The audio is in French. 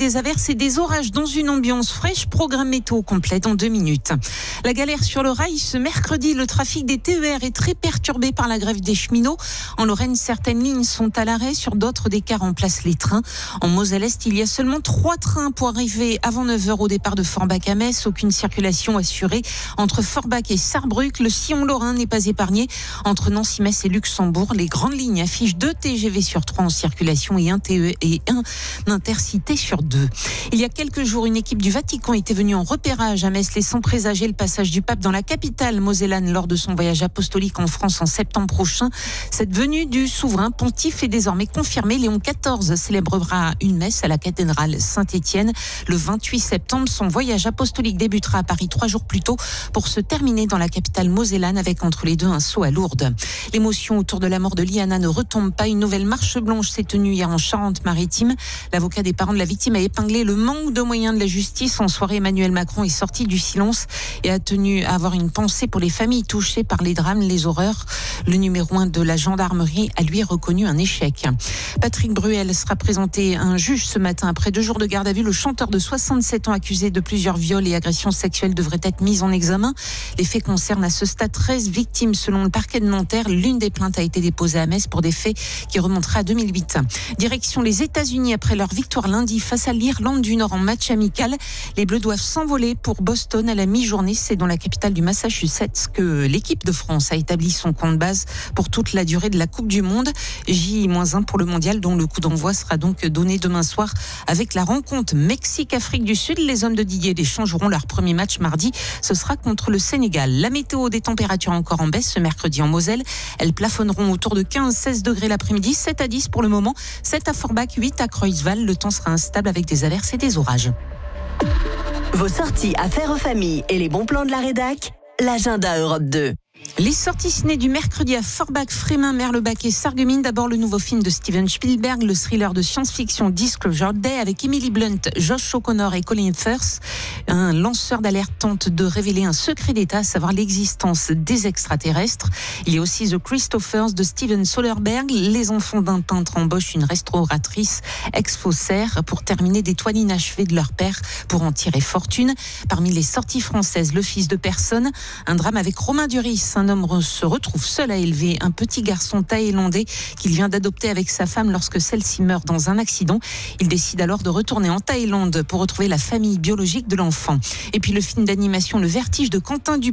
des averses et des orages dans une ambiance fraîche. Programme météo complet dans 2 minutes. La galère sur le rail ce mercredi. Le trafic des TER est très perturbé par la grève des cheminots. En Lorraine, certaines lignes sont à l'arrêt. Sur d'autres, des cars remplacent les trains. En Moselle-Est, il y a seulement 3 trains pour arriver avant 9h au départ de Forbach à Metz. Aucune circulation assurée entre Forbach et Sarrebruck. Le sillon lorrain n'est pas épargné. Entre Nancy, Metz et Luxembourg, les grandes lignes affichent 2 TGV sur 3 en circulation et un TE et un intercité sur 2. Il y a quelques jours, une équipe du Vatican était venue en repérage à Metz, laissant présager le passage du pape dans la capitale mosellane lors de son voyage apostolique en France en septembre prochain. Cette venue du souverain pontife est désormais confirmée. Léon XIV célébrera une messe à la cathédrale Saint-Étienne le 28 septembre. Son voyage apostolique débutera à Paris 3 jours plus tôt pour se terminer dans la capitale mosellane avec entre les deux un saut à Lourdes. L'émotion autour de la mort de Liana ne retombe pas. Une nouvelle marche blanche s'est tenue hier en Charente-Maritime. L'avocat des parents de la victime a épinglé le manque de moyens de la justice. En soirée, Emmanuel Macron est sorti du silence et a tenu à avoir une pensée pour les familles touchées par les drames, les horreurs. Le numéro 1 de la gendarmerie a lui reconnu un échec. Patrick Bruel sera présenté à un juge ce matin. Après 2 jours de garde à vue, le chanteur de 67 ans accusé de plusieurs viols et agressions sexuelles devrait être mis en examen. Les faits concernent à ce stade 13 victimes selon le parquet de Nanterre. L'une des plaintes a été déposée à Metz pour des faits qui remonteraient à 2008. Direction les États-Unis après leur victoire lundi face à l'Irlande du Nord en match amical. Les Bleus doivent s'envoler pour Boston à la mi-journée. C'est dans la capitale du Massachusetts que l'équipe de France a établi son camp de base pour toute la durée de la Coupe du Monde. J-1 pour le mondial dont le coup d'envoi sera donc donné demain soir avec la rencontre Mexique-Afrique du Sud. Les hommes de Didier Deschamps joueront leur premier match mardi. Ce sera contre le Sénégal. La météo, des températures encore en baisse ce mercredi en Moselle. Elles plafonneront autour de 15-16 degrés l'après-midi, 7 à 10 pour le moment, 7 à Forbach, 8 à Creusval. Le temps sera instable avec des averses et des orages. Vos sorties affaires aux familles et les bons plans de la rédac, l'agenda Europe 2. Les sorties ciné du mercredi à Forbach, Frémin, Merlebach et Sarreguemines. D'abord le nouveau film de Steven Spielberg, le thriller de science-fiction Disclosure Day avec Emily Blunt, Josh O'Connor et Colin Firth. Un lanceur d'alerte tente de révéler un secret d'État, à savoir l'existence des extraterrestres. Il y a aussi The Christophers de Steven Soderbergh. Les enfants d'un peintre embauchent une restauratrice ex-faussaire pour terminer des toiles inachevées de leur père pour en tirer fortune. Parmi les sorties françaises, Le fils de personne, un drame avec Romain Duris. Un homme se retrouve seul à élever un petit garçon thaïlandais qu'il vient d'adopter avec sa femme lorsque celle-ci meurt dans un accident. Il décide alors de retourner en Thaïlande pour retrouver la famille biologique de l'enfant. Et puis le film d'animation Le Vertige de Quentin Dupieux